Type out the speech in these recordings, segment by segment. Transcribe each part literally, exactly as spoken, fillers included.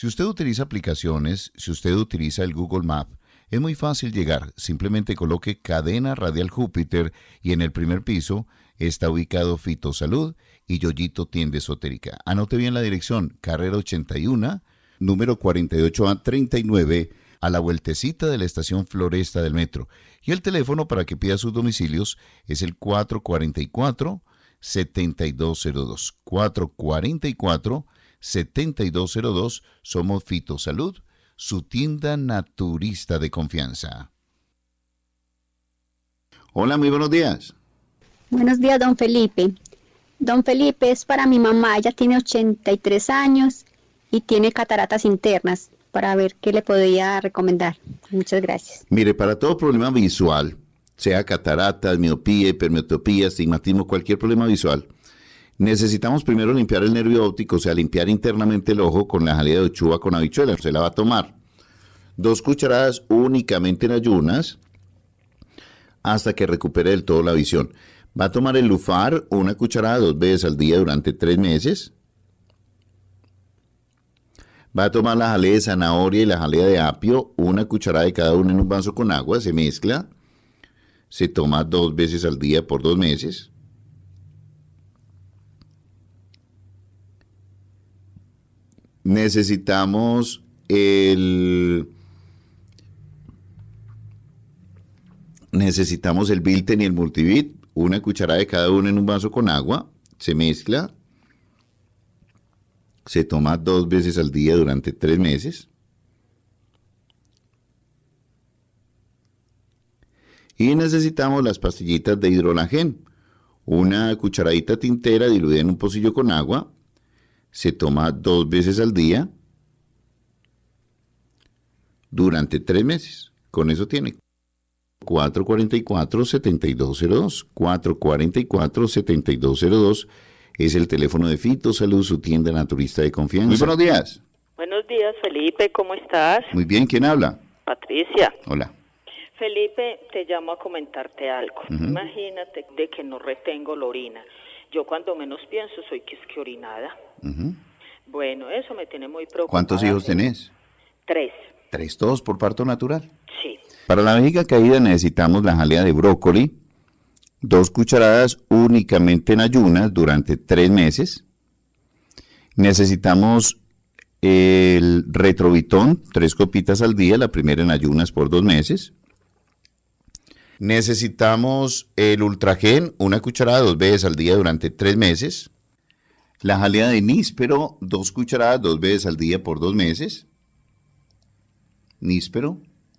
Si usted utiliza aplicaciones, si usted utiliza el Google Map, es muy fácil llegar. Simplemente coloque Cadena Radial Júpiter y en el primer piso está ubicado Fitosalud y Yoyito Tienda Esotérica. Anote bien la dirección, carrera ochenta y uno, número cuarenta y ocho A treinta y nueve, a la vueltecita de la estación Floresta del metro. Y el teléfono para que pida sus domicilios es el cuatro cuatro cuatro, siete dos cero dos. cuatro cuatro cuatro, siete dos cero dos. Somos Fitosalud, su tienda naturista de confianza. Hola, muy buenos días. Buenos días, don Felipe. Don Felipe, es para mi mamá. Ella tiene ochenta y tres años y tiene cataratas internas, para ver qué le podría recomendar. Muchas gracias. Mire, para todo problema visual, sea cataratas, miopía, hipermetropía, astigmatismo, cualquier problema visual, necesitamos primero limpiar el nervio óptico, o sea, limpiar internamente el ojo con la jalea de uchuva con habichuela. Se la va a tomar dos cucharadas únicamente en ayunas hasta que recupere del todo la visión. Va a tomar el Lufar, una cucharada dos veces al día durante tres meses. Va a tomar la jalea de zanahoria y la jalea de apio, una cucharada de cada una en un vaso con agua, se mezcla, se toma dos veces al día por dos meses. Necesitamos el necesitamos el Bilten y el Multivit, una cucharada de cada uno en un vaso con agua, se mezcla. Se toma dos veces al día durante tres meses. Y necesitamos las pastillitas de hidrolagén. Una cucharadita tintera diluida en un pocillo con agua. Se toma dos veces al día durante tres meses. Con eso tiene. cuatro cuatro cuatro, siete dos cero dos. cuatro cuatro cuatro, siete dos cero dos. Es el teléfono de Fitosalud, su tienda naturista de confianza. Muy buenos días. Buenos días, Felipe, ¿cómo estás? Muy bien, ¿quién habla? Patricia. Hola. Felipe, te llamo a comentarte algo. Uh-huh. Imagínate de que no retengo la orina. Yo cuando menos pienso soy que es que orinada. Uh-huh. Bueno, eso me tiene muy preocupada. ¿Cuántos hijos tenés? Tres. ¿Tres, todos por parto natural? Sí. Para la vejiga caída necesitamos la jalea de brócoli, dos cucharadas únicamente en ayunas durante tres meses. Necesitamos el retrovitón, tres copitas al día, la primera en ayunas por dos meses. Necesitamos el ultragen, una cucharada dos veces al día durante tres meses. La jalea de níspero, dos cucharadas dos veces al día por dos meses. Níspero.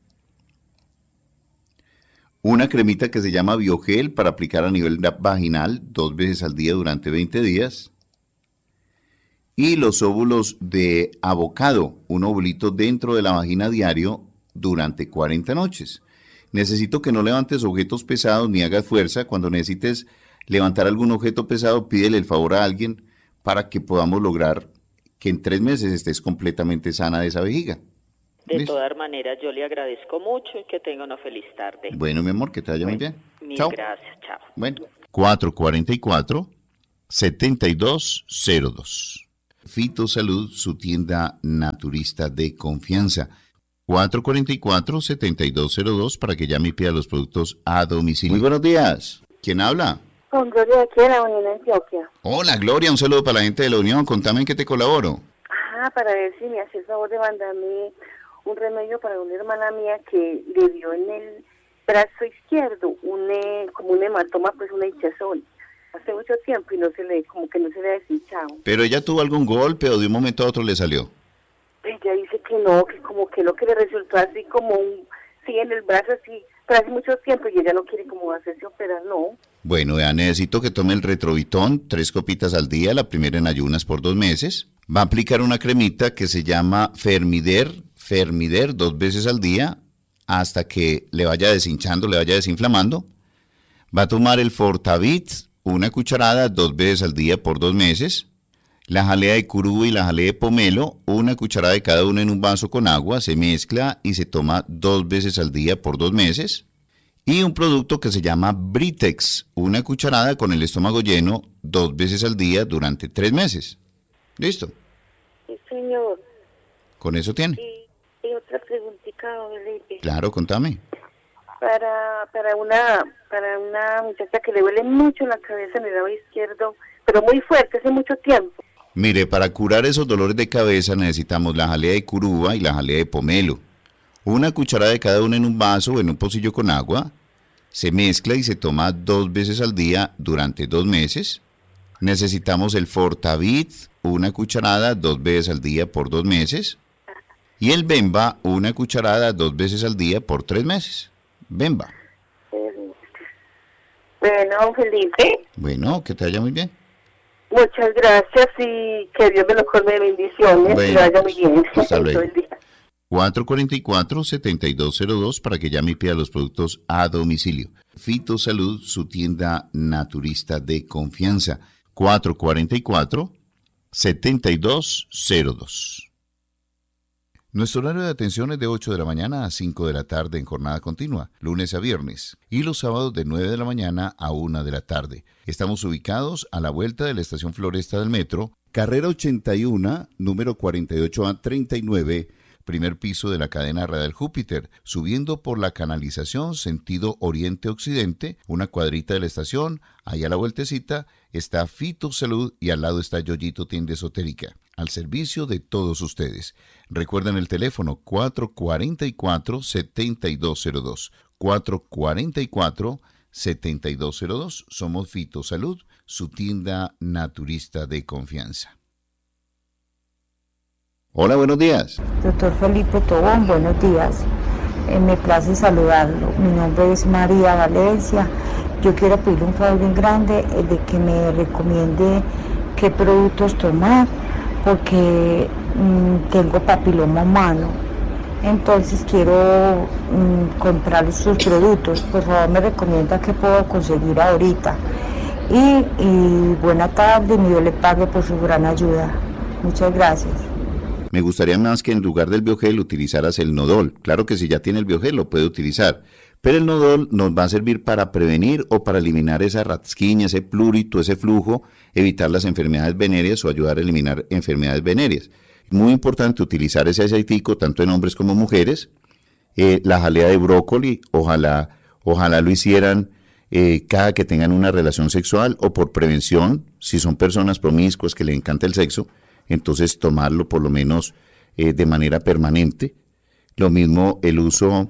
Una cremita que se llama Biogel para aplicar a nivel vaginal dos veces al día durante veinte días. Y los óvulos de avocado, un ovulito dentro de la vagina diario durante cuarenta noches. Necesito que no levantes objetos pesados ni hagas fuerza. Cuando necesites levantar algún objeto pesado, pídele el favor a alguien para que podamos lograr que en tres meses estés completamente sana de esa vejiga. De ¿Listo? todas maneras, yo le agradezco mucho y que tenga una feliz tarde. Bueno, mi amor, que te vaya Bueno, muy bien. Mil Chao. gracias, chao. Bueno, cuatro cuatro cuatro, siete dos cero dos. Fitosalud, su tienda naturista de confianza. cuatro cuatro cuatro, siete dos cero dos para que llame y pida los productos a domicilio. Muy buenos días. ¿Quién habla? Con Gloria aquí de la Unión Antioquia. Hola, Gloria. Un saludo para la gente de la Unión. Contame en qué te colaboro. Ah, para ver si me hace el favor de mandarme un remedio para una hermana mía que le dio en el brazo izquierdo un eh, como un hematoma, pues una hinchazón. Hace mucho tiempo y no se le, como que no se le ha deshinchado. ¿Pero ella tuvo algún golpe o de un momento a otro le salió? Ella dice que no, que como que lo que le resultó así como un, sí, en el brazo así, pero hace mucho tiempo y ella no quiere como hacerse operar, no. Bueno, ya necesito que tome el retrovitón, tres copitas al día, la primera en ayunas por dos meses. Va a aplicar una cremita que se llama Fermider, Fermider, dos veces al día, hasta que le vaya deshinchando, le vaya desinflamando. Va a tomar el Fortavit, una cucharada, dos veces al día por dos meses. La jalea de curú y la jalea de pomelo, una cucharada de cada una en un vaso con agua, se mezcla y se toma dos veces al día por dos meses. Y un producto que se llama Britex, una cucharada con el estómago lleno, dos veces al día durante tres meses. ¿Listo? Sí, señor. ¿Con eso tiene? Y, y otra preguntita, don Felipe. Claro, contame. Para para una para una muchacha que le duele mucho la cabeza en el lado izquierdo, pero muy fuerte, hace mucho tiempo. Mire, para curar esos dolores de cabeza necesitamos la jalea de curuba y la jalea de pomelo. Una cucharada de cada una en un vaso o en un pocillo con agua. Se mezcla y se toma dos veces al día durante dos meses. Necesitamos el Fortavit, una cucharada dos veces al día por dos meses. Y el Bemba, una cucharada dos veces al día por tres meses. Bemba. Bueno, don Felipe. Bueno, que te vaya muy bien. Muchas gracias y que Dios me lo colme de bendiciones. Bueno, que vaya muy bien. hasta luego. Todo el día. cuatro cuatro cuatro, siete dos cero dos para que llame y pida los productos a domicilio. Fitosalud, su tienda naturista de confianza. cuatro cuatro cuatro, siete dos cero dos. Nuestro horario de atención es de ocho de la mañana a cinco de la tarde en jornada continua, lunes a viernes, y los sábados de nueve de la mañana a una de la tarde. Estamos ubicados a la vuelta de la estación Floresta del Metro, carrera ochenta y uno, número cuarenta y ocho A treinta y nueve, primer piso de la cadena Radial Júpiter, subiendo por la canalización sentido oriente-occidente, una cuadrita de la estación, allá a la vueltecita está Fitosalud y al lado está Yoyito Tienda Esotérica, al servicio de todos ustedes. Recuerden el teléfono cuatro cuatro cuatro, siete dos cero dos, cuatro cuatro cuatro, siete dos cero dos. Somos Fitosalud, su tienda naturista de confianza. Hola, buenos días. Doctor Felipe Tobón, buenos días. Eh, me place saludarlo. Mi nombre es María Valencia. Yo quiero pedirle un favor bien grande, eh, de que me recomiende qué productos tomar, porque mmm, tengo papiloma humano. Entonces quiero mmm, comprar sus productos. Por favor, me recomienda qué puedo conseguir ahorita. Y, y buena tarde, y Dios le pague por su gran ayuda. Muchas gracias. Me gustaría más que en lugar del Biogel utilizaras el Nodol. Claro que si ya tiene el Biogel lo puede utilizar, pero el Nodol nos va a servir para prevenir o para eliminar esa rasquiña, ese plurito, ese flujo, evitar las enfermedades venéreas o ayudar a eliminar enfermedades venéreas. Muy importante utilizar ese aceitico tanto en hombres como mujeres. Eh, la jalea de brócoli, ojalá, ojalá lo hicieran eh, cada que tengan una relación sexual o por prevención, si son personas promiscuas que les encanta el sexo, entonces tomarlo por lo menos eh, de manera permanente. Lo mismo el uso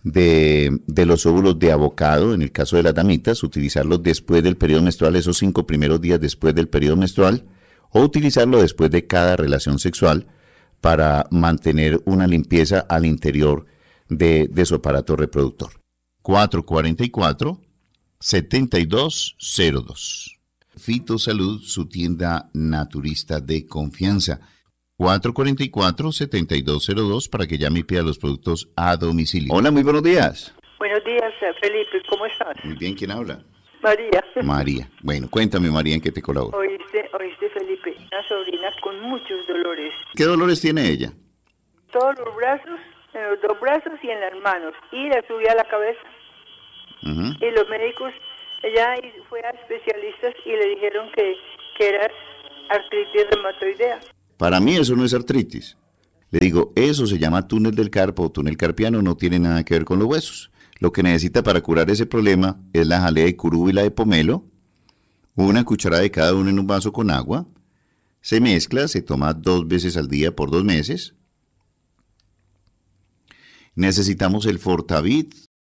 de, de los óvulos de avocado, en el caso de las damitas, utilizarlos después del periodo menstrual, esos cinco primeros días después del periodo menstrual, o utilizarlo después de cada relación sexual para mantener una limpieza al interior de, de su aparato reproductor. cuatro cuatro cuatro, siete dos cero dos. Fitosalud, su tienda naturista de confianza. cuatro cuatro cuatro, siete dos cero dos para que llame y pida los productos a domicilio. Hola, muy buenos días. Buenos días, Felipe, ¿cómo estás? Muy bien, ¿quién habla? María. María. Bueno, cuéntame, María, ¿en qué te colaboro? Oíste, oíste, Felipe, una sobrina con muchos dolores. ¿Qué dolores tiene ella? Todos los brazos, en los dos brazos y en las manos, y le subía a la cabeza. Uh-huh. Y los médicos, ella fue a especialistas y le dijeron que, que era artritis reumatoidea. Para mí eso no es artritis. Le digo, eso se llama túnel del carpo o túnel carpiano, no tiene nada que ver con los huesos. Lo que necesita para curar ese problema es la jalea de curuba y la de pomelo, una cucharada de cada uno en un vaso con agua, se mezcla, se toma dos veces al día por dos meses. Necesitamos el Fortavit,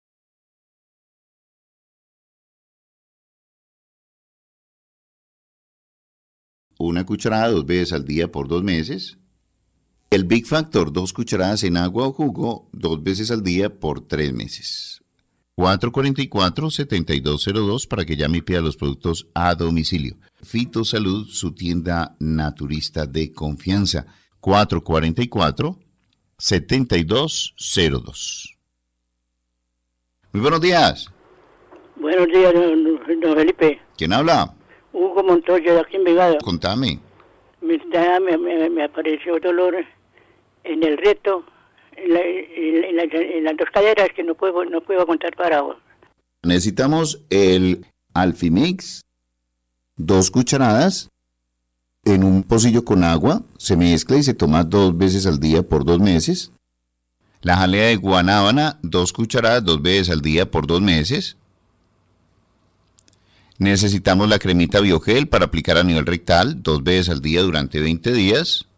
una cucharada dos veces al día por dos meses. El Big Factor, dos cucharadas en agua o jugo, dos veces al día por tres meses. cuatro cuatro cuatro, siete dos cero dos para que llame y pida los productos a domicilio. Fitosalud, su tienda naturista de confianza. cuatro cuatro cuatro, siete dos cero dos. Muy buenos días. Buenos días, don, don Felipe. ¿Quién habla? Hugo Montoya, de aquí en Vigada. Contame. Me, está, me, me, me apareció dolor en el reto, en, la, en, la, en las dos caderas que no puedo no puedo aguantar parado. Necesitamos el Alfimix, dos cucharadas, en un pocillo con agua, se mezcla y se toma dos veces al día por dos meses. La jalea de guanábana, dos cucharadas dos veces al día por dos meses. Necesitamos la cremita Biogel para aplicar a nivel rectal, dos veces al día durante veinte días.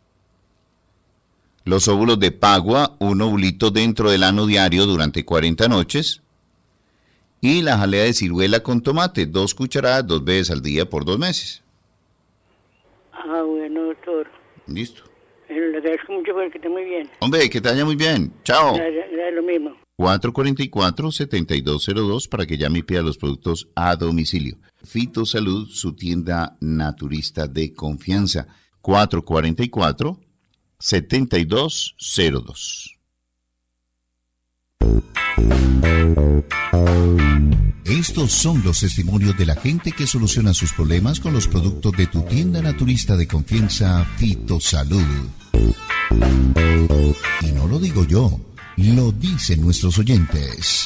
Los óvulos de pagua, un ovulito dentro del ano diario durante cuarenta noches. Y la jalea de ciruela con tomate, dos cucharadas dos veces al día por dos meses. Ah, bueno, doctor. Listo. Pero le agradezco mucho porque esté muy bien. Hombre, que te vaya muy bien. Chao. Ya, ya, ya es lo mismo. cuatro cuatro cuatro, siete dos cero dos para que llame y pida los productos a domicilio. Fitosalud, su tienda naturista de confianza. cuatro cuatro cuatro, siete dos cero dos. Estos son los testimonios de la gente que soluciona sus problemas con los productos de tu tienda naturista de confianza, Fitosalud. Y no lo digo yo, lo dicen nuestros oyentes.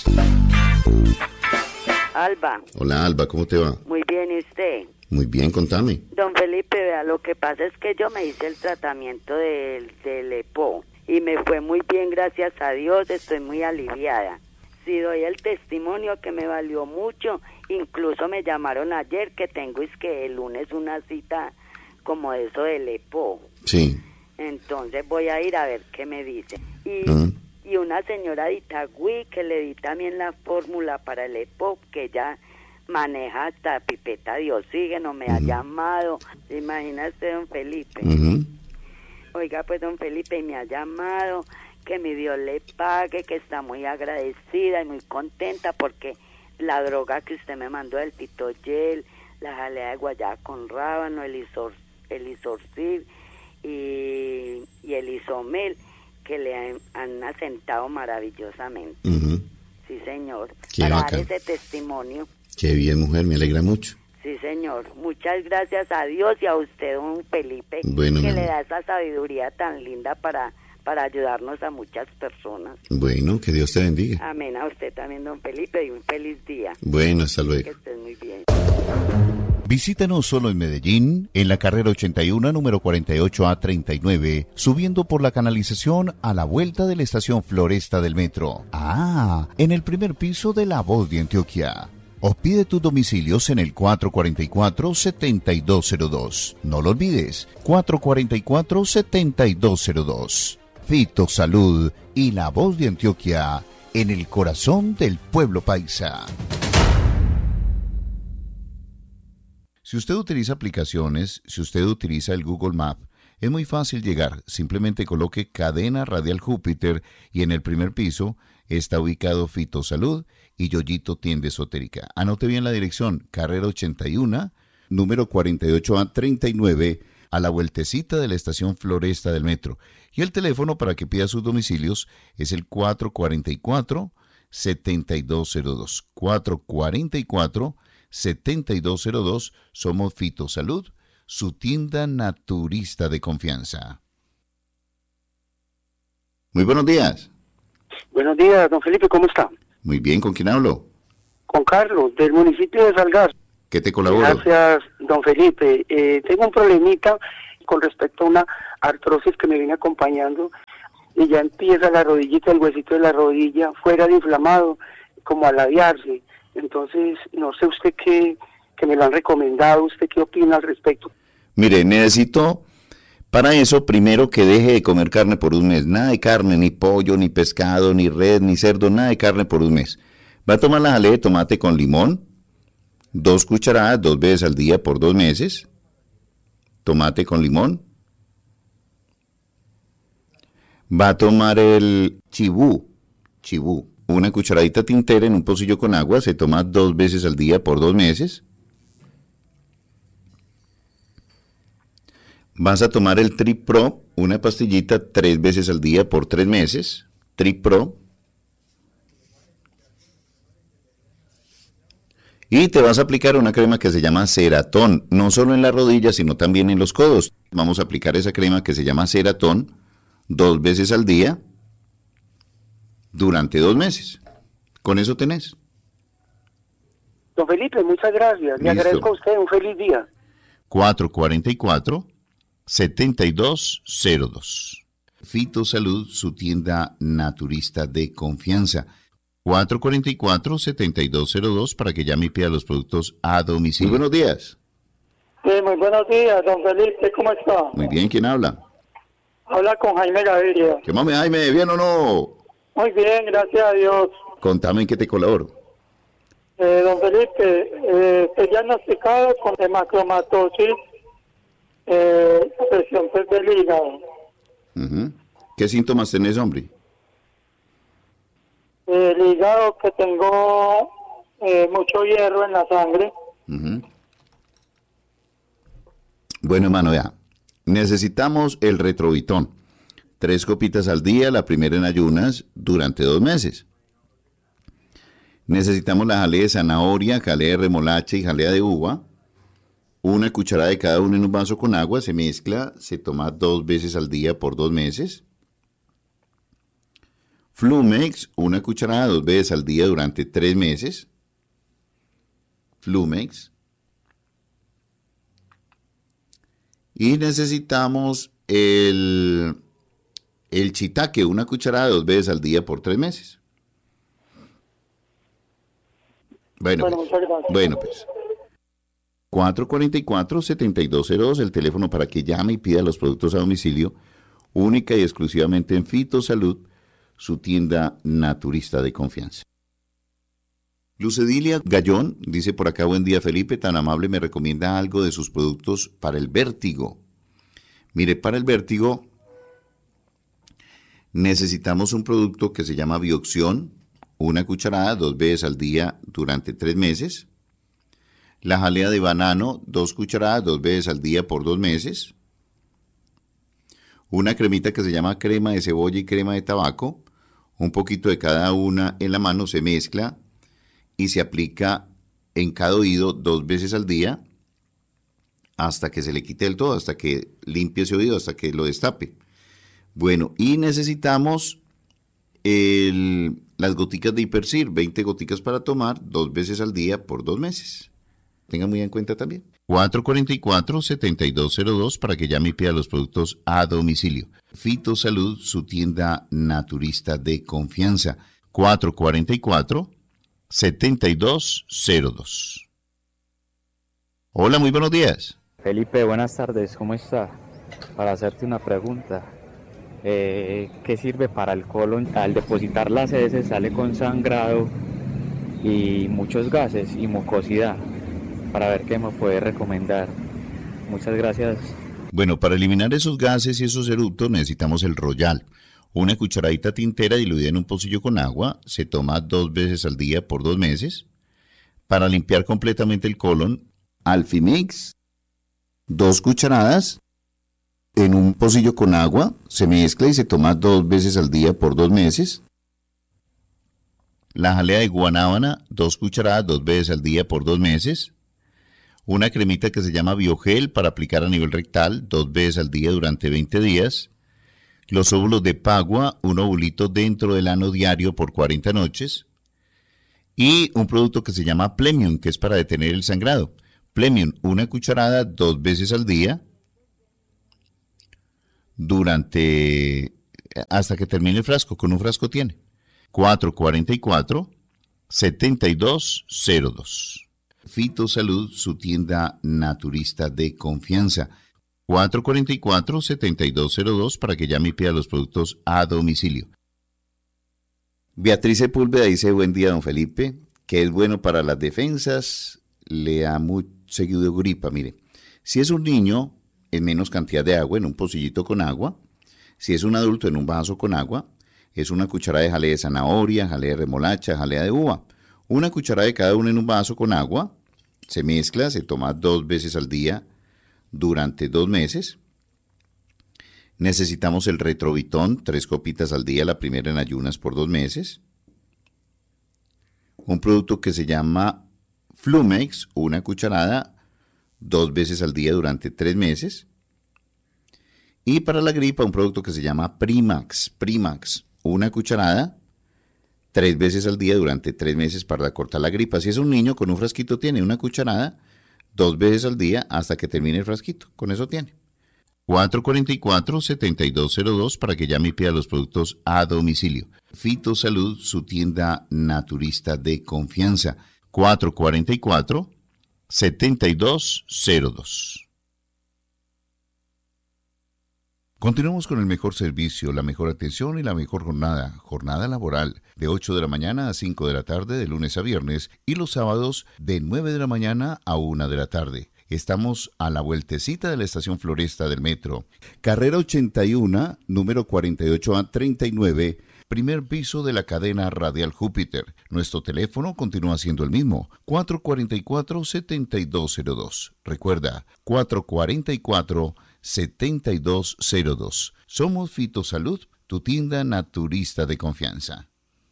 Alba. Hola Alba, ¿cómo te va? Muy bien, ¿y usted? Muy bien, contame. Don Felipe, vea, lo que pasa es que yo me hice el tratamiento del, del EPO y me fue muy bien, gracias a Dios, estoy muy aliviada. Sí, doy el testimonio que me valió mucho, incluso me llamaron ayer que tengo es que el lunes una cita como eso del EPO. Sí. Entonces voy a ir a ver qué me dice. Y, Uh-huh. y una señora de Itagüí que le di también la fórmula para el EPO, que ella maneja hasta pipeta de oxígeno, me uh-huh. ha llamado. ¿Se imagina usted, don Felipe? Uh-huh. Oiga, pues don Felipe, me ha llamado, que mi Dios le pague, que está muy agradecida y muy contenta porque la droga que usted me mandó, el Fitoyel, la jalea de guayaba con rábano, el, isor, el Isorcib y, y el Isomel, que le han, han asentado maravillosamente. Uh-huh. Sí, señor. Qué Para bacán. dar ese testimonio. Qué bien, mujer, me alegra mucho. Sí, señor. Muchas gracias a Dios y a usted, don Felipe, Bueno, que mi le amor. da esa sabiduría tan linda para, para ayudarnos a muchas personas. Bueno, que Dios te bendiga. Amén. A usted también, don Felipe, y un feliz día. Bueno, hasta Que luego. estés muy bien. Visítanos solo en Medellín, en la carrera ochenta y uno, número cuarenta y ocho A treinta y nueve, subiendo por la canalización a la vuelta de la estación Floresta del Metro. Ah, en el primer piso de La Voz de Antioquia. O pide tus domicilios en el cuatro cuatro cuatro, siete dos cero dos. No lo olvides, cuatro cuatro cuatro, siete dos cero dos. Fitosalud y La Voz de Antioquia, en el corazón del pueblo paisa. Si usted utiliza aplicaciones, si usted utiliza el Google Map, es muy fácil llegar. Simplemente coloque Cadena Radial Júpiter y en el primer piso está ubicado Fitosalud y Yoyito Tienda Esotérica. Anote bien la dirección, carrera ochenta y uno, número cuarenta y ocho A treinta y nueve, a la vueltecita de la estación Floresta del Metro. Y el teléfono para que pida sus domicilios es el cuatro cuatro cuatro, siete dos cero dos. cuatro cuatro cuatro, siete dos cero dos. Somos Fitosalud, su tienda naturista de confianza. Muy buenos días. Buenos días, don Felipe, ¿cómo está? Muy bien, ¿con quién hablo? Con Carlos, del municipio de Salgar. ¿Qué te colaboro? Gracias, don Felipe. Eh, tengo un problemita con respecto a una artrosis que me viene acompañando y ya empieza la rodillita, el huesito de la rodilla, fuera de inflamado, como a ladearse. Entonces, no sé usted qué, que me lo han recomendado, ¿usted qué opina al respecto? Mire, necesito para eso primero que deje de comer carne por un mes. Nada de carne, ni pollo, ni pescado, ni res, ni cerdo, nada de carne por un mes. Va a tomar la jalea de tomate con limón, dos cucharadas, dos veces al día por dos meses. Tomate con limón. Va a tomar el chibú, chibú, una cucharadita tintera en un pocillo con agua, se toma dos veces al día por dos meses. Vas a tomar el Tripro, una pastillita tres veces al día por tres meses. Tripro. Y te vas a aplicar una crema que se llama Ceratón, no solo en la rodilla, sino también en los codos. Vamos a aplicar esa crema que se llama Ceratón dos veces al día durante dos meses. Con eso tenés. Don Felipe, muchas gracias. Le Listo. agradezco a usted. Un feliz día. cuatro cuatro cuatro, siete dos cero dos. Fitosalud, su tienda naturista de confianza. cuatro cuatro cuatro, siete dos cero dos para que llame y pida los productos a domicilio. Muy buenos días. Sí, muy buenos días, don Felipe, ¿cómo está? Muy bien, ¿quién habla? Habla con Jaime Gaviria. ¿Qué mame, Jaime? ¿Bien o no? Muy bien, gracias a Dios. Contame en qué te colaboro. Eh, don Felipe, eh, estoy diagnosticado con hemacromatosis, eh, presión pues, del hígado. Uh-huh. ¿Qué síntomas tenés, hombre? El hígado, que tengo eh, mucho hierro en la sangre. Uh-huh. Bueno, hermano, ya. Necesitamos el retrovitón. Tres copitas al día, la primera en ayunas, durante dos meses. Necesitamos la jalea de zanahoria, jalea de remolacha y jalea de uva. Una cucharada de cada uno en un vaso con agua, se mezcla, se toma dos veces al día por dos meses. Flumex, una cucharada dos veces al día durante tres meses. Flumex. Y necesitamos el, el shiitake, una cucharada dos veces al día por tres meses. Bueno, Bueno, pues, muchas gracias. bueno, pues. cuatro cuatro cuatro, siete dos cero dos, el teléfono para que llame y pida los productos a domicilio, única y exclusivamente en Fitosalud, su tienda naturista de confianza. Lucedilia Gallón dice por acá: buen día Felipe, tan amable, me recomienda algo de sus productos para el vértigo. Mire, para el vértigo necesitamos un producto que se llama Bioxión, una cucharada dos veces al día durante tres meses. La jalea de banano, dos cucharadas dos veces al día por dos meses. Una cremita que se llama crema de cebolla y crema de tabaco, un poquito de cada una en la mano, se mezcla y se aplica en cada oído dos veces al día hasta que se le quite del todo, hasta que limpie ese oído, hasta que lo destape. Bueno, y necesitamos el, las goticas de Hipercir, veinte goticas para tomar dos veces al día por dos meses. Tengan muy en cuenta también. cuatro cuatro cuatro, siete dos cero dos para que llame y pida los productos a domicilio. Fitosalud, su tienda naturista de confianza. cuatro cuatro cuatro, siete dos cero dos. Hola, muy buenos días. Felipe, buenas tardes, ¿cómo está? Para hacerte una pregunta. Eh, ¿Qué sirve para el colon? Al depositar las heces sale con sangrado y muchos gases y mucosidad. Para ver qué me puede recomendar. Muchas gracias. Bueno, para eliminar esos gases y esos eructos necesitamos el Royal. Una cucharadita tintera diluida en un pocillo con agua, se toma dos veces al día por dos meses. Para limpiar completamente el colon, Alfimix, dos cucharadas en un pocillo con agua, se mezcla y se toma dos veces al día por dos meses. La jalea de guanábana, dos cucharadas dos veces al día por dos meses. Una cremita que se llama Biogel para aplicar a nivel rectal dos veces al día durante veinte días. Los óvulos de Pagua, un ovulito dentro del ano diario por cuarenta noches. Y un producto que se llama Plemium, que es para detener el sangrado. Plemium, una cucharada dos veces al día durante hasta que termine el frasco. Con un frasco tiene. cuatro cuatro cuatro, siete dos cero dos. Fitosalud, su tienda naturista de confianza. cuatro cuatro cuatro, siete dos cero dos para que llame y pida los productos a domicilio. Beatriz Sepúlveda dice: buen día, don Felipe, que es bueno para las defensas, le ha muy seguido gripa. Mire, si es un niño, en menos cantidad de agua, en un pocillito con agua. Si es un adulto, en un vaso con agua. Es una cucharada de jalea de zanahoria, jalea de remolacha, jalea de uva. Una cucharada de cada uno en un vaso con agua, se mezcla, se toma dos veces al día durante dos meses. Necesitamos el retrovitón, tres copitas al día, la primera en ayunas por dos meses. Un producto que se llama Flumex, una cucharada, dos veces al día durante tres meses. Y para la gripa, un producto que se llama Primax, Primax, una cucharada, tres veces al día durante tres meses para cortar la gripa. Si es un niño, con un frasquito tiene una cucharada dos veces al día hasta que termine el frasquito. Con eso tiene. cuatro cuatro cuatro, siete dos cero dos para que llame y pida los productos a domicilio. Fitosalud, su tienda naturista de confianza. cuatro cuatro cuatro, siete dos cero dos. Continuamos con el mejor servicio, la mejor atención y la mejor jornada. Jornada laboral de ocho de la mañana a cinco de la tarde de lunes a viernes y los sábados de nueve de la mañana a una de la tarde. Estamos a la vueltecita de la estación Floresta del metro. Carrera ochenta y uno, número cuarenta y ocho A treinta y nueve, primer piso de la cadena Radial Júpiter. Nuestro teléfono continúa siendo el mismo, cuatro cuatro cuatro, siete dos cero dos. Recuerda, cuatro cuatro cuatro, siete dos cero dos. Somos Fitosalud, tu tienda naturista de confianza.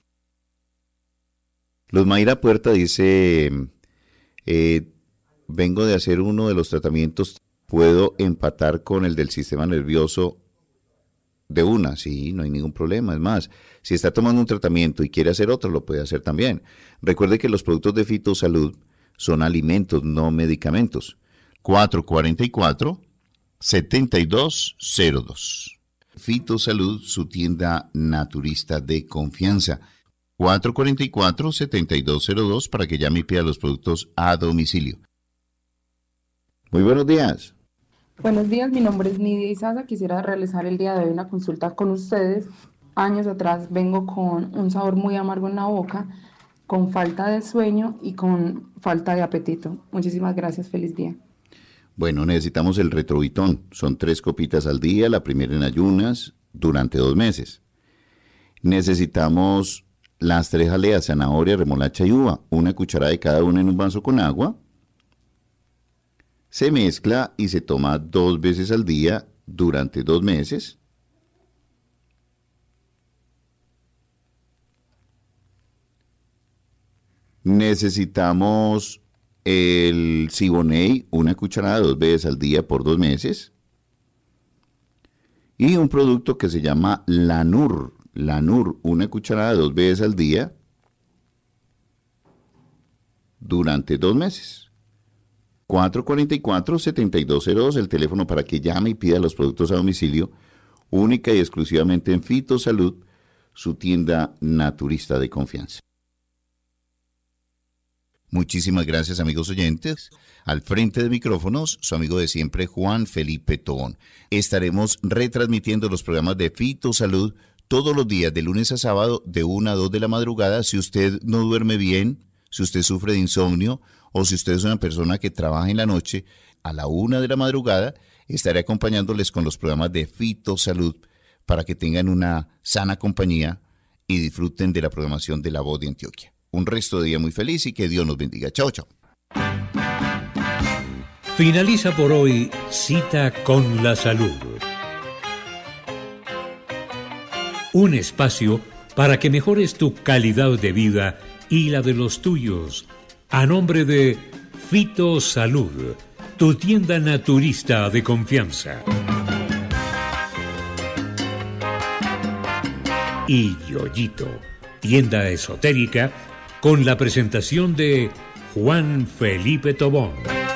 Luz Mayra Puerta dice, eh, vengo de hacer uno de los tratamientos, ¿puedo empatar con el del sistema nervioso de una? Sí, no hay ningún problema. Es más, si está tomando un tratamiento y quiere hacer otro, lo puede hacer también. Recuerde que los productos de Fitosalud son alimentos, no medicamentos. cuatro cuatro cuatro, siete dos cero dos. Fitosalud, su tienda naturista de confianza. cuatro cuatro cuatro, siete dos cero dos para que llame y pida los productos a domicilio. Muy buenos días. Buenos días, mi nombre es Nidia Izaza. Quisiera realizar el día de hoy una consulta con ustedes. Años atrás vengo con un sabor muy amargo en la boca, con falta de sueño y con falta de apetito. Muchísimas gracias, feliz día. Bueno, necesitamos el Retrovitón. Son tres copitas al día, la primera en ayunas, durante dos meses. Necesitamos las tres jaleas, zanahoria, remolacha y uva, una cucharada de cada una en un vaso con agua. Se mezcla y se toma dos veces al día durante dos meses. Necesitamos el Siboney, una cucharada dos veces al día por dos meses. Y un producto que se llama Lanur. Lanur, una cucharada dos veces al día durante dos meses. cuatro cuatro cuatro, siete dos cero dos, el teléfono para que llame y pida los productos a domicilio, única y exclusivamente en Fitosalud, su tienda naturista de confianza. Muchísimas gracias, amigos oyentes. Al frente de micrófonos, su amigo de siempre, Juan Felipe Tobón. Estaremos retransmitiendo los programas de Fitosalud todos los días, de lunes a sábado, de una a dos de la madrugada. Si usted no duerme bien, si usted sufre de insomnio, o si usted es una persona que trabaja en la noche, a la una de la madrugada, estaré acompañándoles con los programas de Fitosalud para que tengan una sana compañía y disfruten de la programación de La Voz de Antioquia. Un resto de día muy feliz y que Dios nos bendiga. Chao, chao. Finaliza por hoy Cita con la Salud. Un espacio para que mejores tu calidad de vida y la de los tuyos. A nombre de Fitosalud, tu tienda naturista de confianza. Y Yoyito, tienda esotérica, con la presentación de Juan Felipe Tobón.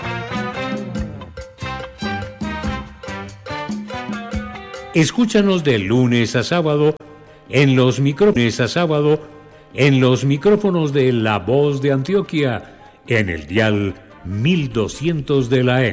Escúchanos de lunes a sábado en los micrófonos a sábado en los micrófonos de La Voz de Antioquia en el dial mil doscientos de la E M.